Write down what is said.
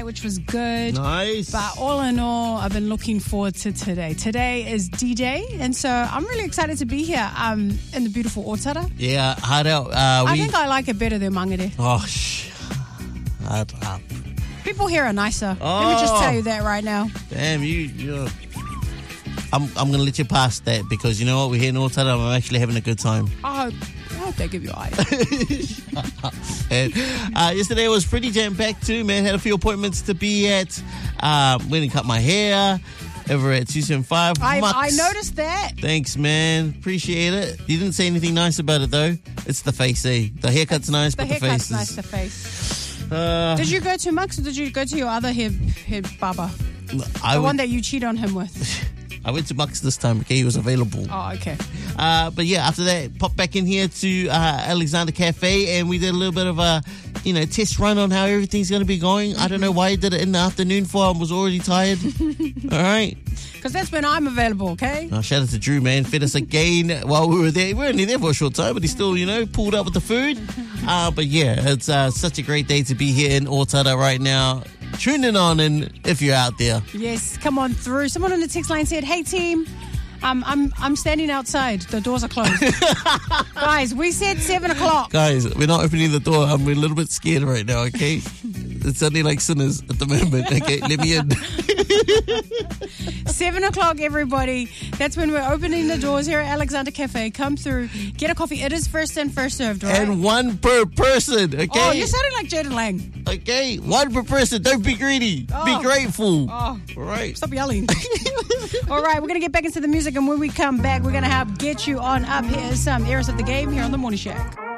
which was good. Nice. But all in all, I've been looking forward to today. Today is D-Day, and so I'm really excited to be here in the beautiful Otara. Yeah, hard out. I think I like it better than Mangere. Oh, hard up. People here are nicer. Let me just tell you that right now. Damn, you're... I'm going to let you pass that because you know what? We're here in Otara. I'm actually having a good time. I hope they give you eyes. And, yesterday was pretty jam-packed too, man. Had a few appointments to be at. Went and cut my hair over at 275. I noticed that. Thanks, man. Appreciate it. You didn't say anything nice about it, though. It's the face, eh? The haircut's nice, but the face is... nice, the face. Did you go to Mux or did you go to your other hair barber? The one that you cheat on him with? I went to Mux this time, okay? He was available. Oh, okay. But yeah, after that, popped back in here to Alexander Cafe and we did a little bit of a, test run on how everything's going to be going. I don't know why I did it in the afternoon for. I was already tired. All right. Because that's when I'm available, okay? Oh, shout out to Drew, man. Fed us again while we were there. We were only there for a short time, but he still, pulled up with the food. But yeah, it's such a great day to be here in Otara right now. Tune in on and if you're out there. Yes, come on through. Someone on the text line said, "Hey team, I'm standing outside. The doors are closed." Guys, we said 7 o'clock. Guys, we're not opening the door. I'm a little bit scared right now, okay? It's sounding like sinners at the moment, okay? Let me in. 7 o'clock, everybody. That's when we're opening the doors here at Alexander Cafe. Come through, get a coffee. It is first in, first served, right? And one per person, okay? Oh, you're sounding like Jaden Lang. Okay, one per person. Don't be greedy. Be grateful. Oh, all right. Stop yelling. All right, we're going to get back into the music, and when we come back, we're going to help get you on up. Here's some Eras of the Game here on The Morning Shack.